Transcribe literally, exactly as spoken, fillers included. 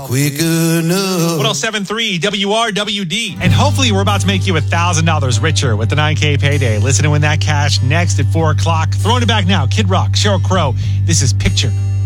quick enough. one oh seven point three W R W D. And hopefully we're about to make you one thousand dollars richer with the nine K payday. Listen to Win That Cash next at four o'clock. Throwing it back now. Kid Rock, Sheryl Crow. This is Picture